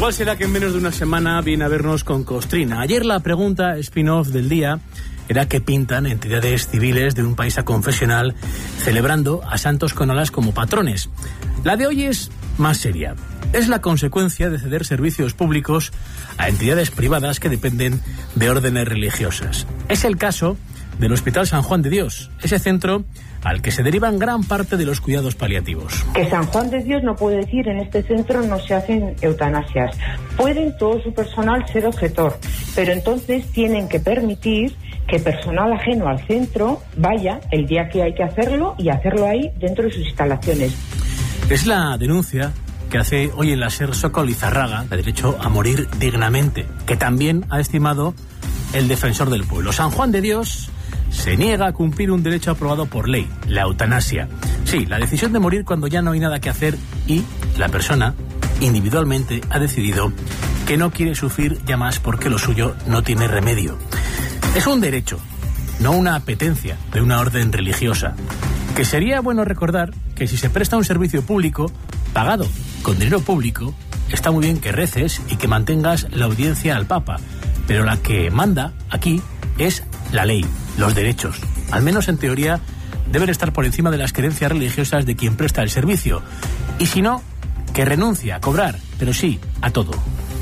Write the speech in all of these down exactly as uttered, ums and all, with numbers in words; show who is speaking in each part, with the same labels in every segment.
Speaker 1: Igual será que en menos de una semana viene a vernos con Costrina. Ayer la pregunta spin-off del día era qué pintan entidades civiles de un país aconfesional celebrando a santos con alas como patrones. La de hoy es más seria. Es la consecuencia de ceder servicios públicos a entidades privadas que dependen de órdenes religiosas. Es el caso del Hospital San Juan de Dios, ese centro al que se derivan gran parte de los cuidados paliativos.
Speaker 2: Que San Juan de Dios no puede decir en este centro no se hacen eutanasias. Pueden todo su personal ser objetor, pero entonces tienen que permitir que personal ajeno al centro vaya el día que hay que hacerlo y hacerlo ahí dentro de sus instalaciones.
Speaker 1: Es la denuncia que hace hoy en la SER Sokol Lizarraga de derecho a morir dignamente, que también ha estimado el defensor del pueblo. San Juan de Dios se niega a cumplir un derecho aprobado por ley, la eutanasia. Sí, la decisión de morir cuando ya no hay nada que hacer y la persona individualmente ha decidido que no quiere sufrir ya más porque lo suyo no tiene remedio. Es un derecho, no una apetencia de una orden religiosa. Que sería bueno recordar que si se presta un servicio público, pagado con dinero público, está muy bien que reces y que mantengas la audiencia al Papa, pero la que manda aquí es la ley, los derechos. Al menos en teoría deben estar por encima de las creencias religiosas de quien presta el servicio. Y si no, que renuncie a cobrar, pero sí a todo.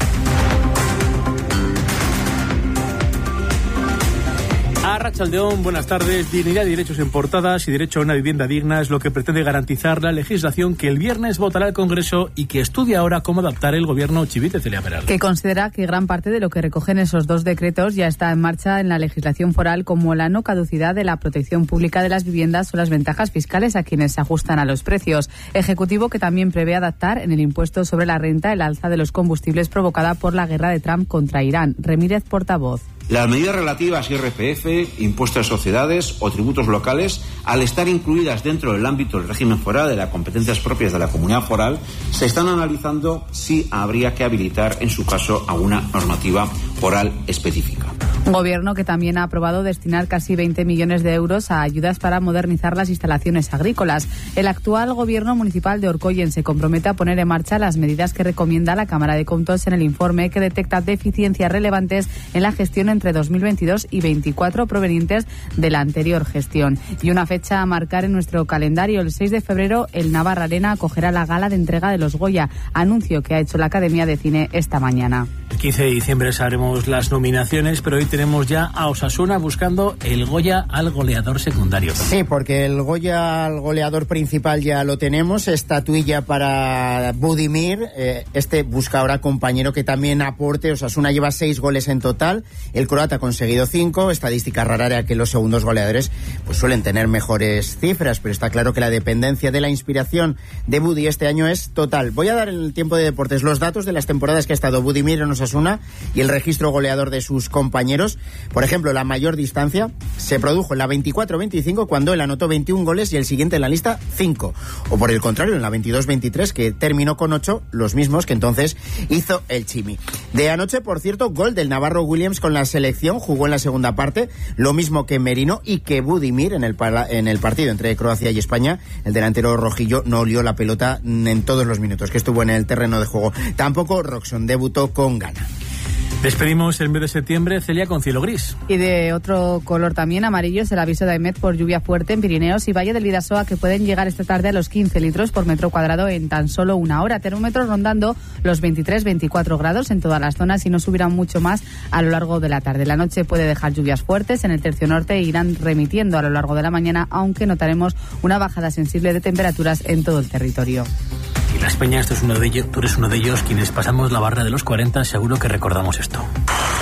Speaker 1: Arratsaldeón, buenas tardes. Dignidad y derechos en portadas y derecho a una vivienda digna es lo que pretende garantizar la legislación que el viernes votará el Congreso y que estudia ahora cómo adaptar el gobierno Chivite Celia Peral.
Speaker 3: Que considera que gran parte de lo que recogen esos dos decretos ya está en marcha en la legislación foral, como la no caducidad de la protección pública de las viviendas o las ventajas fiscales a quienes se ajustan a los precios. Ejecutivo que también prevé adaptar en el impuesto sobre la renta el alza de los combustibles provocada por la guerra de Trump contra Irán. Remírez, portavoz.
Speaker 4: Las medidas relativas a I R P F, impuestos a sociedades o tributos locales, al estar incluidas dentro del ámbito del régimen foral de las competencias propias de la comunidad foral, se están analizando si habría que habilitar, en su caso, alguna normativa foral específica.
Speaker 3: Un gobierno que también ha aprobado destinar casi veinte millones de euros a ayudas para modernizar las instalaciones agrícolas. El actual gobierno municipal de Orcoyen se compromete a poner en marcha las medidas que recomienda la Cámara de Comptos en el informe que detecta deficiencias relevantes en la gestión entre dos mil veintidós y veinticuatro provenientes de la anterior gestión. Y una fecha a marcar en nuestro calendario: el seis de febrero, el Navarra Arena acogerá la gala de entrega de los Goya, anuncio que ha hecho la Academia de Cine esta mañana.
Speaker 1: El quince de diciembre sabremos las nominaciones, pero hoy tenemos ya a Osasuna buscando el Goya al goleador secundario.
Speaker 5: Sí, porque el Goya al goleador principal ya lo tenemos, estatuilla para Budimir, eh, este busca ahora compañero que también aporte. Osasuna lleva seis goles en total, el croata ha conseguido cinco, estadística rara que los segundos goleadores pues suelen tener mejores cifras, pero está claro que la dependencia de la inspiración de Budi este año es total. Voy a dar en el tiempo de deportes los datos de las temporadas que ha estado Budimir en Osasuna y el registro goleador de sus compañeros. Por ejemplo, la mayor distancia se produjo en la veinticuatro veinticinco, cuando él anotó veintiún goles y el siguiente en la lista cinco. O por el contrario, en la veintidós veintitrés, que terminó con ocho, los mismos que entonces hizo el Chimi. De anoche, por cierto, gol del navarro Williams con la selección, jugó en la segunda parte, lo mismo que Merino y que Budimir en el, en el partido entre Croacia y España. El delantero rojillo no olió la pelota en todos los minutos que estuvo en el terreno de juego. Tampoco Roxon debutó con gana.
Speaker 1: Despedimos el mes de septiembre, Celia, con cielo gris.
Speaker 3: Y de otro color también, amarillo, es el aviso de AEMET por lluvia fuerte en Pirineos y Valle del Bidasoa, que pueden llegar esta tarde a los quince litros por metro cuadrado en tan solo una hora. Termómetros rondando los veintitrés veinticuatro grados en todas las zonas y no subirán mucho más a lo largo de la tarde. La noche puede dejar lluvias fuertes en el tercio norte e irán remitiendo a lo largo de la mañana, aunque notaremos una bajada sensible de temperaturas en todo el territorio.
Speaker 1: Y Las Peñas, esto es uno de ellos, tú eres uno de ellos, quienes pasamos la barra de los cuarenta, seguro que recordamos esto.